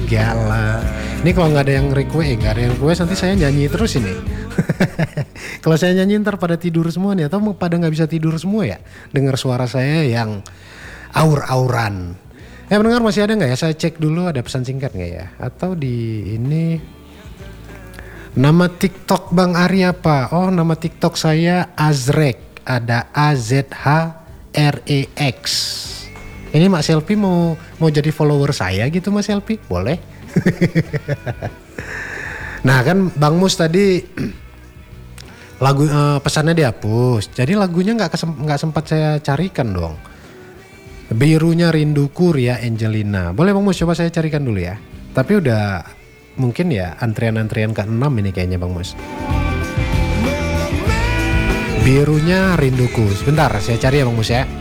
enggak lah. Ini kalau nggak ada yang request nanti saya nyanyi terus ini. Kalau saya nyanyi ntar pada tidur semua nih, atau pada nggak bisa tidur semua ya, dengar suara saya yang aur-auran. Pendengar masih ada nggak ya? Saya cek dulu ada pesan singkat nggak ya? Atau di ini nama TikTok Bang Ari apa? Oh, nama TikTok saya Azrek, ada AZHREX. Ini Mak Selfie mau jadi follower saya gitu Mas Selfie? Boleh? Nah kan Bang Mus tadi lagu pesannya dihapus, jadi lagunya nggak sempat saya carikan dong. Birunya Rinduku Ria Angelina. Boleh Bang Mus coba saya carikan dulu ya. Tapi udah mungkin ya antrian ke-6 ini kayaknya Bang Mus. Birunya Rinduku. Sebentar saya cari ya Bang Mus ya.